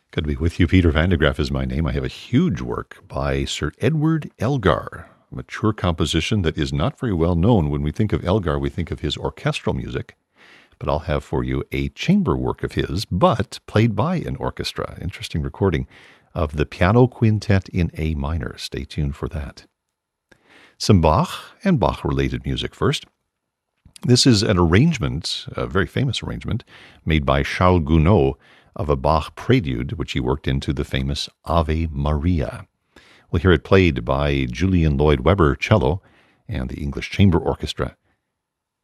Good to be with you. Peter Van de Graaff is my name. I have a huge work by Sir Edward Elgar, a mature composition that is not very well known. When we think of Elgar, we think of his orchestral music, but I'll have for you a chamber work of his, but played by an orchestra. Interesting recording of the Piano Quintet in A minor. Stay tuned for that. Some Bach and Bach-related music first. This is an arrangement, a very famous arrangement, made by Charles Gounod of a Bach prelude, which he worked into the famous Ave Maria. We'll hear it played by Julian Lloyd Webber, cello, and the English Chamber Orchestra.